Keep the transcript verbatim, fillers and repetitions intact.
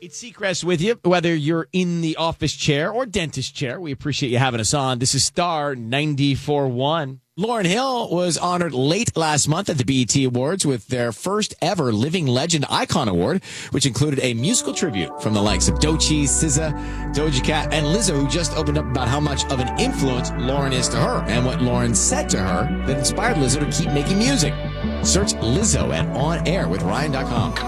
It's Seacrest with you, whether you're in the office chair or dentist chair. We appreciate you having us on. This is Star ninety-four point one. Lauryn Hill was honored late last month at the B E T Awards with their first ever Living Legend Icon Award, which included a musical tribute from the likes of Doechii, S Z A, Doja Cat, and Lizzo, who just opened up about how much of an influence Lauryn is to her and what Lauryn said to her that inspired Lizzo to keep making music. Search Lizzo at On Air with Ryan dot com.